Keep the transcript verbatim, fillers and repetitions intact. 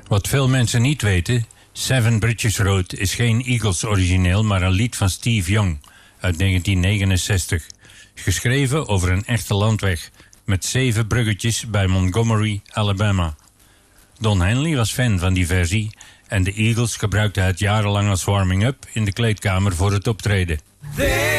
Wat veel mensen niet weten, Seven Bridges Road is geen Eagles origineel, maar een lied van Steve Young uit negentien negenenzestig. Geschreven over een echte landweg met zeven bruggetjes bij Montgomery, Alabama. Don Henley was fan van die versie en de Eagles gebruikten het jarenlang als warming-up in de kleedkamer voor het optreden.